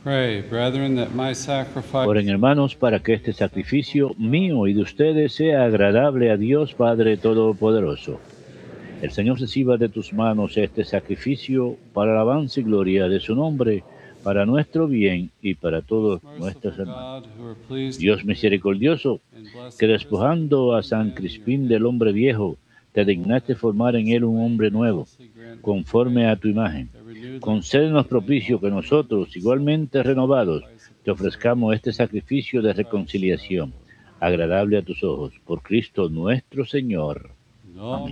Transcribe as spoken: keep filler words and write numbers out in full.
Pray, brethren, that my sacrifice Oren, hermanos, para que este sacrificio mío y de ustedes sea agradable a Dios Padre Todopoderoso. El Señor reciba de tus manos este sacrificio para alabanza y gloria de su nombre, para nuestro bien y para todos nuestros merciful hermanos. God, who are pleased Dios misericordioso, and blessed que despojando a San Crispín del hombre viejo, te dignaste formar en él un hombre nuevo, conforme a tu imagen. Concédenos propicio que nosotros, igualmente renovados, te ofrezcamos este sacrificio de reconciliación, agradable a tus ojos, por Cristo nuestro Señor. No,